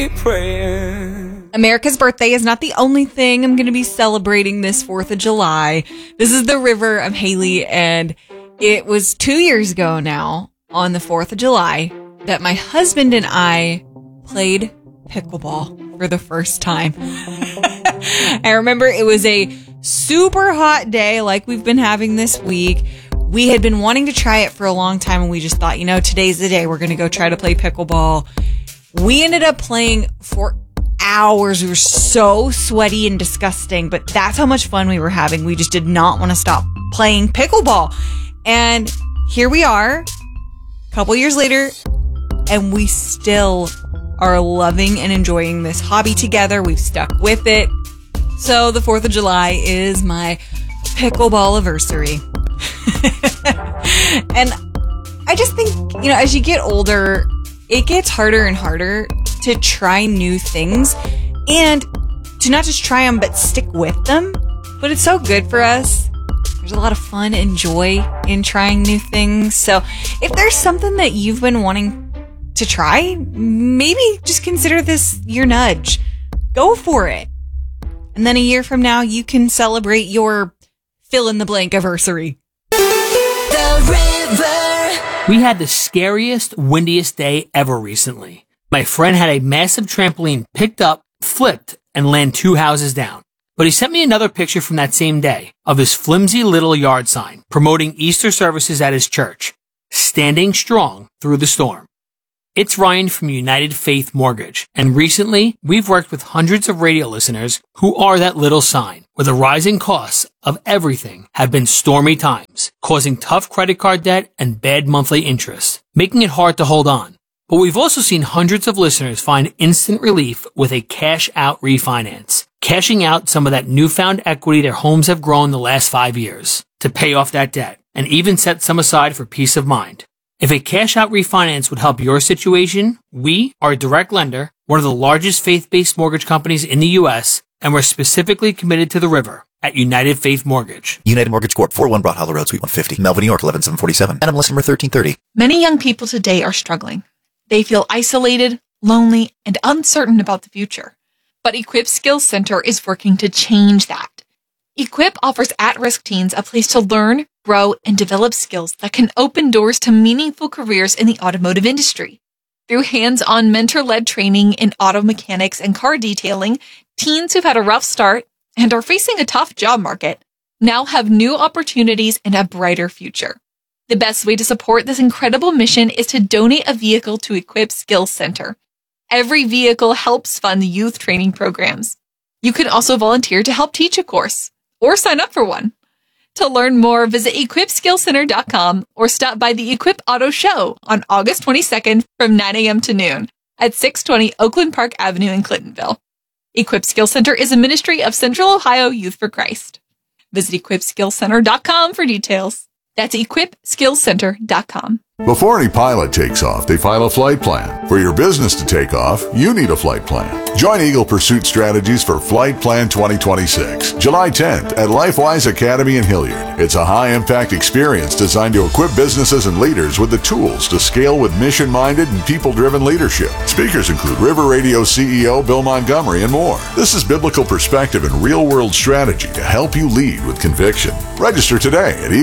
be praying. America's birthday is not the only thing I'm going to be celebrating this 4th of July. This is the River of Haley, and it was 2 years ago now, on the 4th of July, that my husband and I played pickleball for the first time. I remember it was a super hot day like we've been having this week. We had been wanting to try it for a long time, and we just thought, today's the day we're going to go try to play pickleball. We ended up playing for hours. We were so sweaty and disgusting, but that's how much fun we were having. We just did not want to stop playing pickleball. And here we are, a couple years later, and we still are loving and enjoying this hobby together. We've stuck with it. So the 4th of July is my pickleball anniversary. And I just think, as you get older, it gets harder and harder to try new things and to not just try them, but stick with them. But it's so good for us. There's a lot of fun and joy in trying new things. So if there's something that you've been wanting to try, maybe just consider this your nudge. Go for it. And then a year from now, you can celebrate your fill-in-the-blank anniversary. The river. We had the scariest, windiest day ever recently. My friend had a massive trampoline picked up, flipped, and land 2 houses down. But he sent me another picture from that same day of his flimsy little yard sign promoting Easter services at his church, standing strong through the storm. It's Ryan from United Faith Mortgage, and recently we've worked with hundreds of radio listeners who are that little sign, where the rising costs of everything have been stormy times, causing tough credit card debt and bad monthly interest, making it hard to hold on. But we've also seen hundreds of listeners find instant relief with a cash-out refinance, cashing out some of that newfound equity their homes have grown the last 5 years to pay off that debt, and even set some aside for peace of mind. If a cash-out refinance would help your situation, we are a direct lender, one of the largest faith-based mortgage companies in the U.S., and we're specifically committed to the river at United Faith Mortgage. United Mortgage Corp. 41 Broad Hollow Road, Suite 150, Melville, New York, 11747. NMLS number 1330. Many young people today are struggling. They feel isolated, lonely, and uncertain about the future. But Equip Skills Center is working to change that. Equip offers at-risk teens a place to learn, grow, and develop skills that can open doors to meaningful careers in the automotive industry. Through hands-on mentor-led training in auto mechanics and car detailing, teens who've had a rough start and are facing a tough job market now have new opportunities and a brighter future. The best way to support this incredible mission is to donate a vehicle to Equip Skills Center. Every vehicle helps fund youth training programs. You can also volunteer to help teach a course or sign up for one. To learn more, visit equipskillcenter.com or stop by the Equip Auto Show on August 22nd from 9 a.m. to noon at 620 Oakland Park Avenue in Clintonville. Equip Skills Center is a ministry of Central Ohio Youth for Christ. Visit equipskillcenter.com for details. That's equipskillcenter.com. Before any pilot takes off, they file a flight plan. For your business to take off, you need a flight plan. Join Eagle Pursuit Strategies for Flight Plan 2026, July 10th at LifeWise Academy in Hilliard. It's a high-impact experience designed to equip businesses and leaders with the tools to scale with mission-minded and people-driven leadership. Speakers include River Radio CEO Bill Montgomery and more. This is biblical perspective and real-world strategy to help you lead with conviction. Register today at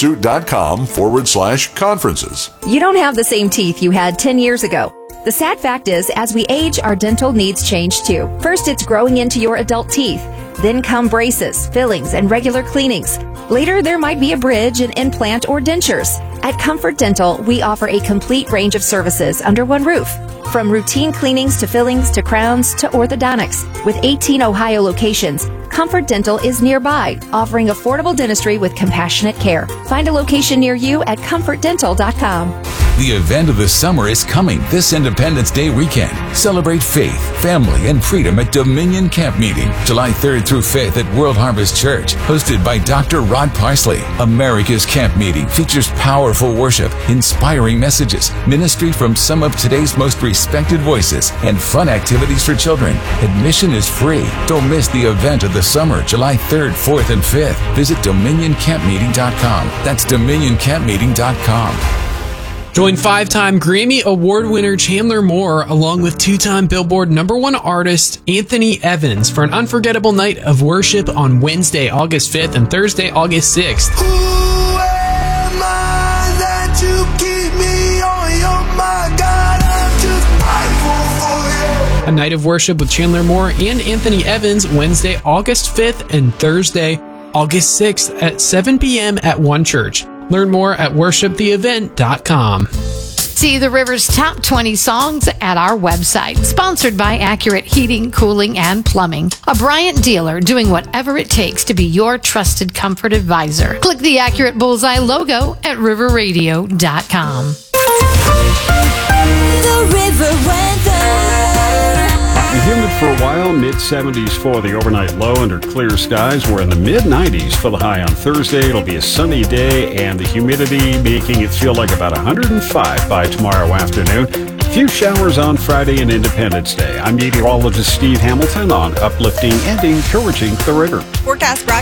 eaglepursuit.com/conferences. You don't have the same teeth you had 10 years ago. The sad fact is, as we age, our dental needs change too. First, it's growing into your adult teeth. Then come braces, fillings, and regular cleanings. Later, there might be a bridge, an implant, or dentures. At Comfort Dental, we offer a complete range of services under one roof. From routine cleanings to fillings to crowns to orthodontics. With 18 Ohio locations, Comfort Dental is nearby, offering affordable dentistry with compassionate care. Find a location near you at comfortdental.com. The event of the summer is coming this Independence Day weekend. Celebrate faith, family, and freedom at Dominion Camp Meeting, July 3rd through 5th at World Harvest Church, hosted by Dr. Rod Parsley. America's Camp Meeting features powerful worship, inspiring messages, ministry from some of today's most respected voices, and fun activities for children. Admission is free. Don't miss the event of the summer, July 3rd, 4th, and 5th. Visit DominionCampMeeting.com. That's DominionCampMeeting.com. Join 5-time Grammy Award winner Chandler Moore along with 2-time Billboard #1 artist Anthony Evans for an unforgettable night of worship on Wednesday, August 5th and Thursday, August 6th. Who am I that you keep me on your mind? God, I'm just thankful for you. A night of worship with Chandler Moore and Anthony Evans Wednesday, August 5th and Thursday, August 6th at 7 p.m. at One Church. Learn more at worshiptheevent.com. See the River's top 20 songs at our website. Sponsored by Accurate Heating, Cooling, and Plumbing. A Bryant dealer doing whatever it takes to be your trusted comfort advisor. Click the Accurate Bullseye logo at riverradio.com. The River Weather. Humid for a while, mid-70s for the overnight low under clear skies. We're in the mid-90s for the high on Thursday. It'll be a sunny day, and the humidity making it feel like about 105 by tomorrow afternoon. A few showers on Friday and Independence Day. I'm meteorologist Steve Hamilton on uplifting and encouraging the river. Forecast brought